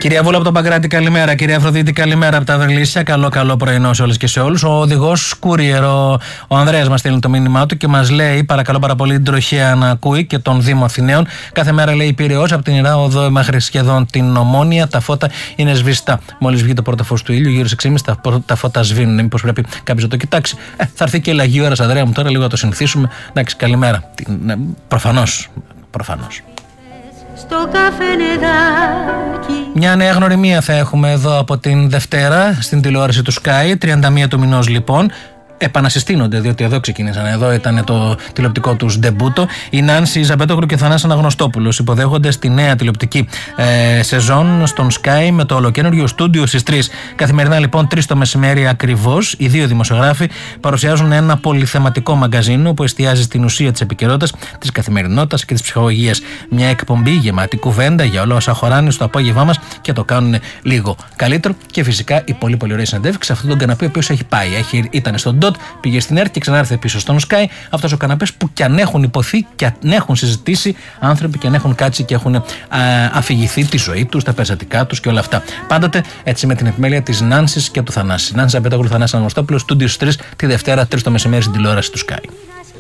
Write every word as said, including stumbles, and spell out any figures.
Κυρία Βούλα από τον Παγκράτη, καλημέρα. Κυρία Αφροδίτη, καλημέρα από τα Δρυλίσια. Καλό, καλό πρωινό σε όλες και σε όλους. Ο οδηγός Courier, ο Ανδρέας, μας στέλνει το μήνυμά του και μας λέει: παρακαλώ πάρα πολύ την τροχέα να ακούει και τον Δήμο Αθηναίων. Κάθε μέρα λέει Πειραιώς από την Ιρά Οδό μέχρι σχεδόν την Ομόνια. Τα φώτα είναι σβηστά. Μόλις βγει το πρώτο φως του ήλιου, γύρω στις έξι και μισή τα, τα φώτα σβήνουν. Μήπως πρέπει κάποιος να το κοιτάξει? Ε, θα έρθει και η λαγή ώρα, Ανδρέα μου, τώρα λίγο να το συνηθίσουμε. Εντάξει, καλημέρα. Ναι, προφανώς. Προφανώς. Στο καφενεδάκι. Μια νέα γνωριμία θα έχουμε εδώ από την Δευτέρα στην τηλεόραση του Sky, τριάντα μία του μηνός λοιπόν. Επανασυστήνονται, διότι εδώ ξεκίνησαν. Εδώ ήταν το τηλεοπτικό τους ντεμπούτο. Η Νάνση Ζαμπέτογλου και ο Θανάσης Αναγνωστόπουλος υποδέχονται στη νέα τηλεοπτική ε, σεζόν στον Sky με το ολοκαίνουργιο στούντιο στις τρεις. Καθημερινά λοιπόν, τρεις το μεσημέρι ακριβώς, οι δύο δημοσιογράφοι παρουσιάζουν ένα πολυθεματικό μαγκαζίνο που εστιάζει στην ουσία της επικαιρότητας, της καθημερινότητας και της ψυχολογίας. Μια εκπομπή γεμάτη κουβέντα για όλα όσα χωράνε στο απόγευμά μας και το κάνουν λίγο καλύτερο. Και φυσικά η πολύ πολύ ωραία συνεντεύξη σε αυτόν τον καναπέ ο οποίος έχει πάει. Έχει, ήταν στον Ντότ, πήγε στην ΕΡΤ και ξανάρθε πίσω στον Sky. Αυτός ο καναπές που κι αν έχουν υποθεί και αν έχουν συζητήσει άνθρωποι και αν έχουν κάτσει και έχουν α, αφηγηθεί τη ζωή τους, τα περιστατικά τους και όλα αυτά. Πάντοτε έτσι με την επιμέλεια της Νάνσης και του Θανάση. Νάνση Ζαμπέτογλου, Θανάσης Αναγνωστόπουλος, στούντιο τρεις τη Δευτέρα, τρεις το μεσημέρι στην τηλεόραση του Sky.